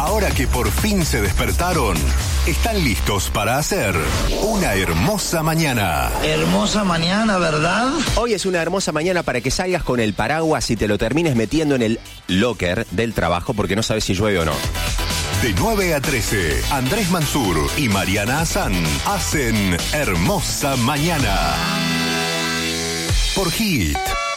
Ahora que por fin se despertaron, están listos para hacer una hermosa mañana. Hermosa mañana, ¿verdad? Hoy es una hermosa mañana para que salgas con el paraguas y te lo termines metiendo en el locker del trabajo porque no sabes si llueve o no. De 9 a 13, Andrés Mansur y Mariana Hassan hacen Hermosa Mañana. Por Hit.